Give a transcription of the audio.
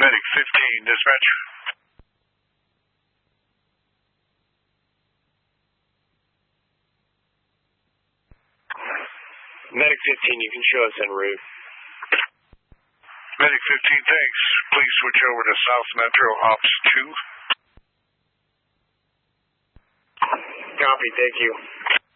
Medic 15, dispatch. Medic 15, you can show us en route. Medic 15, thanks. Please switch over to South Metro Ops 2. Copy, thank you.